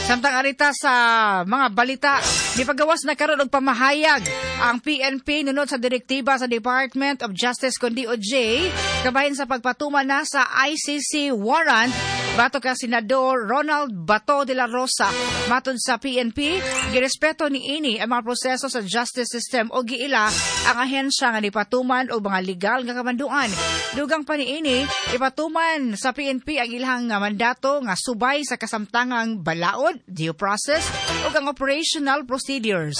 Samtang arita sa mga balita, nipagawas na karon og pamahayag ang PNP nunod sa direktiba sa Department of Justice kon DOJ kabahin sa pagpatuman na sa ICC warrant bato ka Senador Ronald Bato de la Rosa. Matod sa PNP, girespeto ni ini ang mga proseso sa justice system o giila ang ahensya nga nipatuman o mga legal nga kamanduan. Dugang pa ni ini, ipatuman sa PNP ang ilang mandato nga subay sa kasamtangang balaod, due process o ang operational procedures.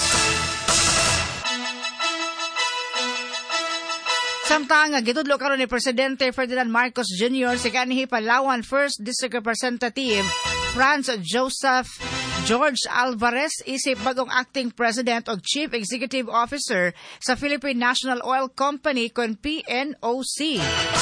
Samtang gitudlo karon ni Presidente Ferdinand Marcos Jr. si kanhi Palawan 1st District Representative Franz Joseph George Alvarez isip bagong acting president o chief executive officer sa Philippine National Oil Company kon PNOC.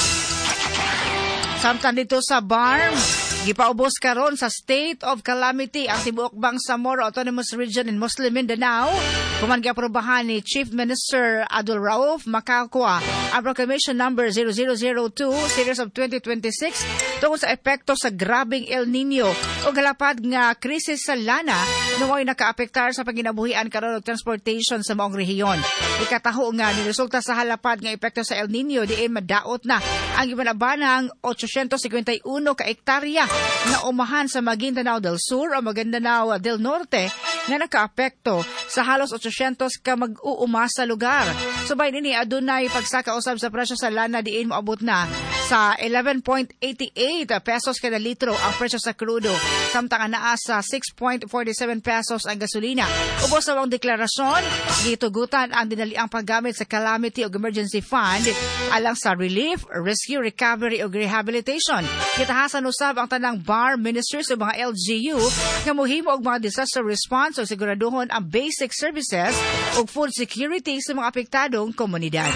Samtang dito sa BARM, gipaubos karon sa state of calamity ang tibuok Bangsamoro Autonomous Region in Muslim Mindanao. Kuman giaprobahan ni Chief Minister Abdul Rauf Makakwa ang Proclamation Number 0002 Series of 2026 tungkol sa epekto sa grabing El Nino o galapad nga krisis sa lana na mo'y nakaapektar sa panginabuhian karon og transportation sa maong rehiyon. Ikataho nga ni resulta sa halapad nga epekto sa El Nino diin madaot na ang gibanabanang 851 ka ektarya na umahan sa Maguindanao del Sur o Maguindanao del Norte nga nakaapekto sa halos 800 ka mag-uuma sa lugar. Subay nini adunay pagsaka usab sa presyo sa lana diin moabot na sa 11.88 pesos kada litro ang presyo sa krudo, samtang naa sa 6.47 pesos ang gasolina. Ubos sa mga deklarasyon, gitugutan ang dinaliang paggamit sa Calamity o Emergency Fund alang sa relief, rescue, recovery o rehabilitation. Kitahasan usab ang tanang bar ministers o mga LGU nga mohimo og mga disaster response o siguraduhon ang basic services o food security sa mga apektadong komunidad.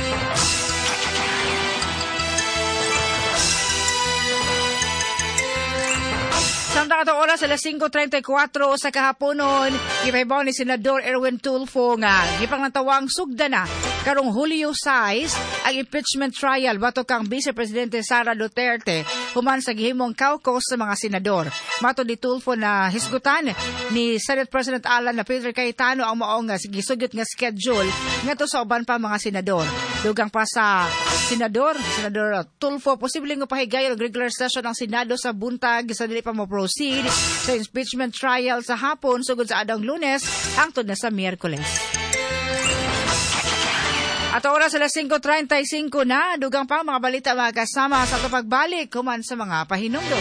Samtang atong oras alas 5:34 sa kahaponon, gipahibaw ni Senador Erwin Tulfo nga gipangatawang sugda na karong Hulyo 6 ang impeachment trial batok kang Vice Presidente Sara Duterte human sa gihimong caucus sa mga senador. Matod ni Tulfo na hisgutan ni Senate President Alan na Peter Cayetano ang maong gisugyot nga schedule ngadto sa uban pa mga senador. Dugang pa sa Senador Tulfo, posibleng pahigayon og regular session ang Senado sa buntag sa dili pa mo-proceed sa impeachment trial sa hapon sugod sa adang Lunes hangtod na sa Miyerkules. At oras alas 5:35 na, dugang pa mga balita mga kasama sa pagbalik kuman sa mga pahinumdum.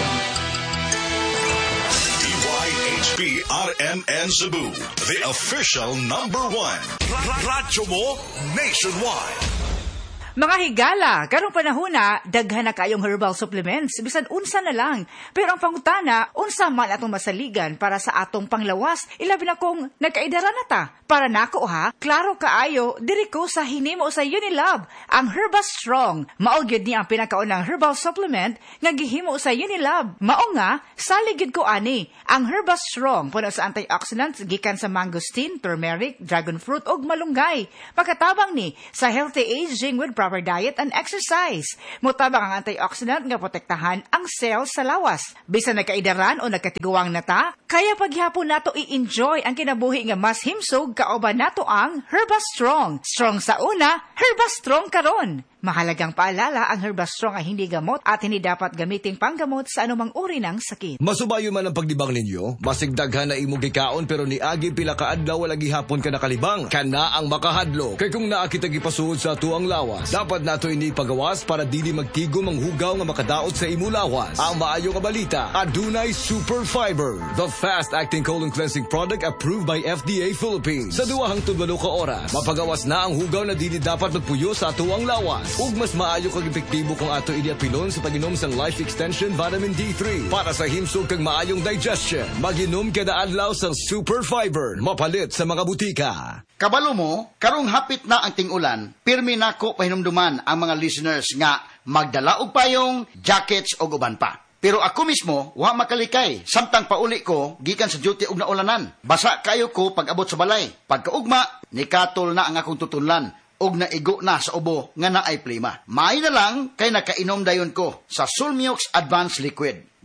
DYHP RMN Cebu, the official #1. Radyo mo nationwide. Mga higala, karong panahona, daghan na kayong herbal supplements, bisan unsa na lang. Pero ang pangutana, unsa man atong masaligan para sa atong panglawas, ilabi na kung nagkaidara na ta. Para nako ha, klaro kaayo, diri ko sa hinimo sa Unilab, ang Herba Strong. Maogyod niya ang pinakaunang herbal supplement nga gihimo sa Unilab. Mao nga, saligid ko ani, ang Herba Strong, puno sa antioxidants, gikan sa mangosteen, turmeric, dragon fruit, og malunggay. Pagkatabang ni, sa healthy aging with proper diet and exercise. Mutabang ang antioxidant nga protektahan ang cells sa lawas. Bisan nagkaidaran o nagkatiguang nata, kaya paghihapon nato i-enjoy ang kinabuhi nga mas himsog kauban nato ang Herba Strong. Strong sa una, Herba Strong karon. Mahalagang paalala, ang Herba Strong ay hindi gamot at hindi dapat gamitin panggamot sa anumang uri ng sakit. Masubayo man ang pagdibang ninyo, masigdaghan na imong gikaon pero niagi pila ka adlaw wala gihapon ka nakalibang. Kana ang makahadlo. Kay kung naa kita gipasuod sa tuang lawas, dapat nato ini pagawas para dili magtigom ang hugaw nga makadaot sa imo lawas. Ang maayo nga balita, adunay Super Fiber, the fast-acting colon cleansing product approved by FDA Philippines. Sa 2 hangtod 8 ka oras, mapagawas na ang hugaw na dili dapat magpuyo sa tuang lawas. Ug mas maayo kag epektibo kung ato iliapilon sa pag-inom sa Life Extension Vitamin D3 para sa himsog kag maayong digestion. Mag-inom kada adlaw sa Super Fiber, mapalit sa mga butika. Kabalo mo, karong hapit na ang ting-ulan, pirmi nako pahinumduman ang mga listeners nga magdala og payong, jackets o uban pa. Pero ako mismo, wa makalikay. Samtang pauli ko, gikan sa duty og naulanan. Basa kayo ko pag abot sa balay. Pagkaugma, nikatol na ang akong tutunlan. Og naigo na sa ubo nga naay plima. Maay na lang kay nakainom dayon ko sa Sulmiox Advanced Liquid.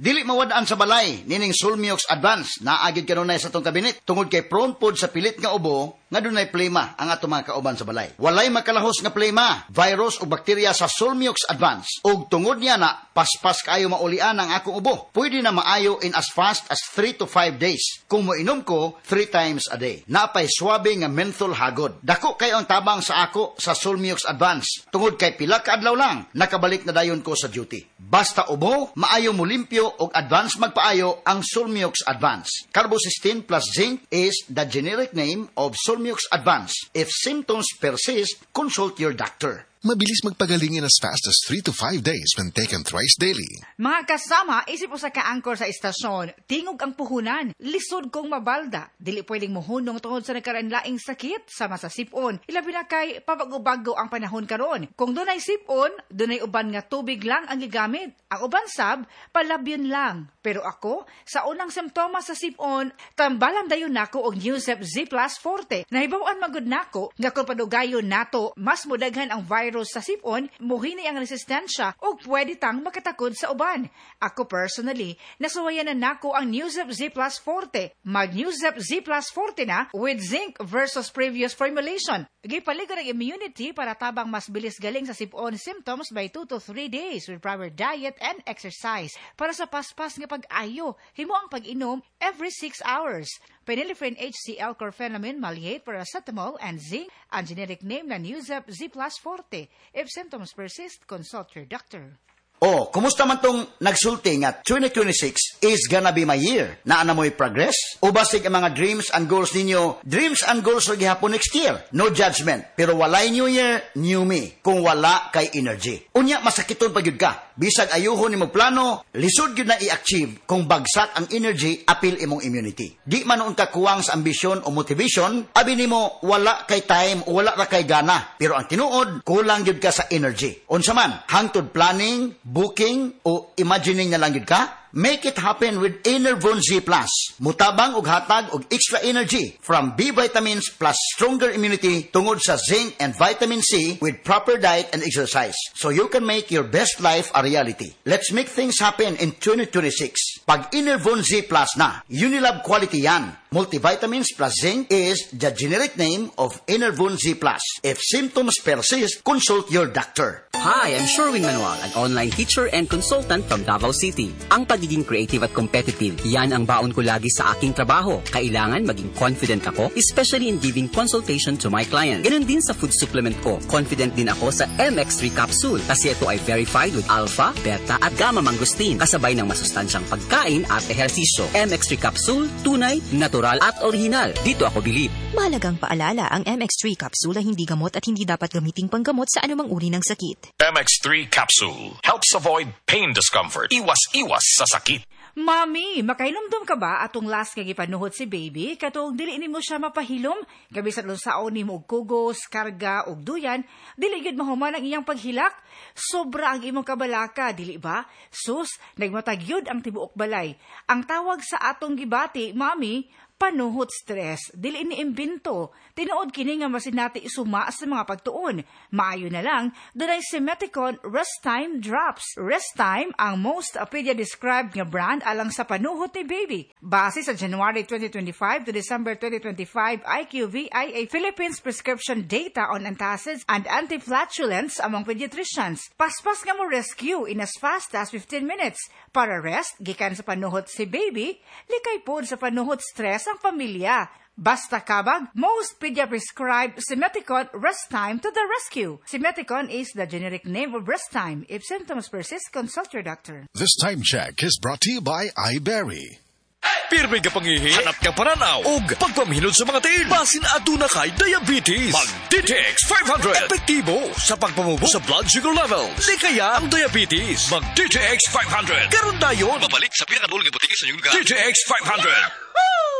Dili mawadaan sa balay, nining Sulmiox Advance, naagid kanunay sa tong kabinet, tungod kay prone pod sa pilit nga ubo, nga dunay plema ang ato mga kauban sa balay. Walay makalahos nga plema, virus o bakterya sa Sulmiox Advance. Ug tungod niya na, paspas kaayo maulian ang akong ubo. Pwede na maayo in as fast as 3 to 5 days. Kung moinom ko, 3 times a day. Napay swabe nga menthol hagod. Dako kayo ang tabang sa ako sa Sulmiox Advance. Tungod kay pila ka adlaw lang, nakabalik na dayon ko sa duty. Basta ubo, maayo mo limpyo og advance magpaayo ang Sulmiox Advance. Carbocysteine plus zinc is the generic name of Sulmiox Advance. If symptoms persist, consult your doctor. Mabilis magpagaling in as fast as 3 to 5 days when taken thrice daily. Mga kasama, isip usa ka angkor sa istasyon, tingog ang puhunan, lisod kong mabalda, dili pwedeng muhunong tungod sa nagkaranlaing sakit sama sa sipon. Ilabi na kay pabago-bago ang panahon karon. Kung dunay sipon, dunay uban nga tubig lang ang gigamit. Ang uban sab, palabyon lang. Pero ako, sa unang simptomas sa sipon, tambalan dayon nako og Newsep Z Plus Forte. Nahibawan magud nako nga kung padugayon nato, mas mudaghan ang virus sa sipon, muhini ang resistensya o pwede tang makatakod sa uban. Ako personally, nasuwayan na nako ang Newsep Z Plus Forte. Mag-Newsep Z Plus Forte na with zinc versus previous formulation. Gipaligon ang immunity para tabang mas bilis galing sa sipon symptoms by 2 to 3 days with proper diet and exercise. Para sa paspas nga pag-ayo, himo ang pag-inom every 6 hours. Phenylephrine HCl, chlorpheniramine, maleate, paracetamol, and zinc, ang generic name na Newsep Z Plus Forte. If symptoms persist, consult your doctor. Oh, kumusta man tong nagsulti nga 2026 is gonna be my year? Naa na mo'y progress? O basig ang mga dreams and goals ninyo? Dreams and goals ro gihapon next year. No judgment. Pero walay new year, new me. Kung wala kay energy. Unya, masakiton pa gyud ka. Bisag ayuhon nimo plano, lisod gyud na i-achieve kung bagsak ang energy, apil imong immunity. Di man noon ka kuwang sa ambisyon o motivation, abi nimo wala kay time o wala ra kay gana. Pero ang tinuod, kulang gyud ka sa energy. Unsa man, hangtod planning, booking o imagining na lang yun ka? Make it happen with Enervon Z+. Mutabang og hatag og extra energy from B vitamins plus stronger immunity tungod sa zinc and vitamin C with proper diet and exercise. So you can make your best life a reality. Let's make things happen in 2026. Pag Enervon Z+ na, Unilab quality yan. Multivitamins plus zinc is the generic name of Enervon Z+. If symptoms persist, consult your doctor. Hi, I'm Sherwin Manuel, an online teacher and consultant from Davao City. Ang pagiging creative at competitive, yan ang baon ko lagi sa aking trabaho. Kailangan maging confident ako, especially in giving consultation to my client. Ganun din sa food supplement ko. Confident din ako sa MX3 capsule kasi ito ay verified with alpha, beta at gamma mangosteen kasabay ng masustansyang pagkain at ehersisyo. MX3 capsule, tunay, natural at original. Dito ako bilib. Mahalagang paalala, ang MX3 capsule ay hindi gamot at hindi dapat gamiting panggamot sa anumang uri ng sakit. MX3 Capsule helps avoid pain discomfort. Iwas sa sakit. Mami, makailumdum ka ba atong last nga gipanuhot si baby katong dili nimo siya mapahilom gabi sa lunsaon nimo og kugos, karga og duyan, dili gyud mahuman ang iyang paghilak. Sobra ang imong kabalaka, dili ba? Sus, nagmatag yun ang tibuok balay. Ang tawag sa atong gibati, mami, panuhot stress, dili ni imbento. Tinuod kini nga masinati isuma sa mga pagtuon. Maayo na lang, dunay Simeticon Rest Time Drops. Rest Time ang most pedia-described nga brand alang sa panuhot ni baby. Base sa January 2025 to December 2025 IQVIA Philippines prescription data on antacids and anti-flatulence among pediatricians. Paspas nga mo rescue in as fast as 15 minutes. Para rest, gikan sa panuhot si baby, likay pod sa panuhot stress ang pamilya. Basta kabag, most pedia-prescribed Simeticon Rest Time to the rescue. Simeticon is the generic name of Rest Time. If symptoms persist, consult your doctor. This time check is brought to you by iBerry. Pirmi ka pangihi, hanap ka paranaw, ug pagpamhinod sa mga tiil. Basin aduna kay diabetes. Mag-DTX 500. Epektibo sa pagpamubo sa blood sugar levels. Di kaya ang diabetes. Mag-DTX 500. Karon dayon. Mabalik sa pinakadulong ibutiki sa inyong lugar. DTX 500.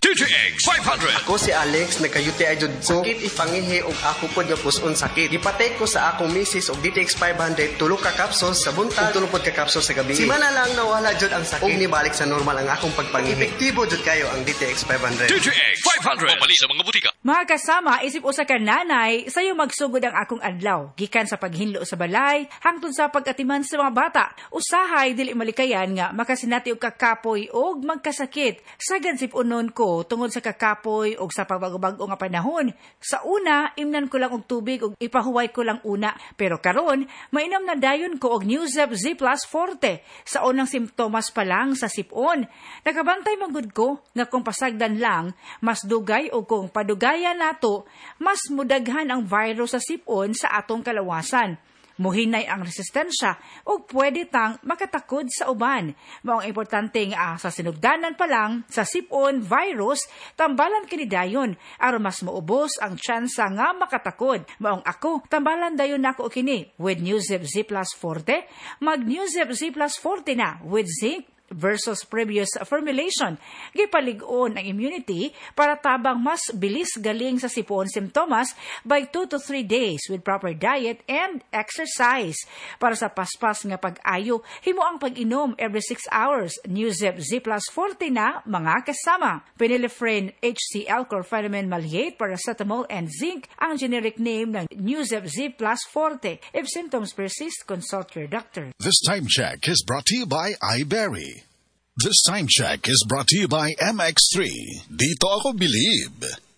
DTX 500. Ako si Alex, nagka-UTI jud ko. Sakit ipangihi og ako pod nga puson sakit. Gipatay ko sa akong misis og DTX 500 tulo ka kapsos sa buntag, tulo pod ka kapsos sa gabi. Simana lang nawala jud ang sakit. Og nibalik sa normal ang akong pagpangihi. Epektibo jud kayo ang DTX 500. DTX 500. Pamali sa mga butika. Mga kasama, isip usa ka nanay, sayo magsugod ang akong adlaw. Gikan sa paghinlo sa balay, hangtod sa pag-atiman sa mga bata. Usahay, dili malikayan nga, makasinati og kakapoy og magkasakit. Sagad sipunon ko, tungod sa kakapoy og sa pagbago-bago nga panahon. Sa una, imnan ko lang og tubig og ipahuway ko lang una. Pero karon, mainom na dayon ko og Newzep Z Plus Forte. Sa unang simptomas pa lang sa sipon. Nakabantay magud ko, nga kung pasagdan lang, mas dugay o kung padugayan nato, mas mudaghan ang virus sa sipon sa atong kalawasan. Muhinay ang resistensya o pwede tang makatakod sa uban. Maong importante nga sa sinugdanan pa lang sa sipon virus, tambalan kini dayon aron mas maubos ang tsansa nga makatakod. Maong ako, tambalan dayon nako kini with Newzep Z Plus Forte, mag Newzep Z Plus Forte na with zinc versus previous formulation. Gipalig-on ang immunity para tabang mas bilis galing sa sipon symptoms by 2 to 3 days with proper diet and exercise. Para sa paspas nga pag-ayo, himo ang pag-inom every 6 hours. Newzep Z Plus Forte na mga kasama. Phenylephrine HCl, chlorpheniramine maleate, paracetamol, and zinc ang generic name ng Newzep Z Plus Forte. If symptoms persist, consult your doctor. This time check is brought to you by iBerry. This time check is brought to you by MX3. Dito ako believe.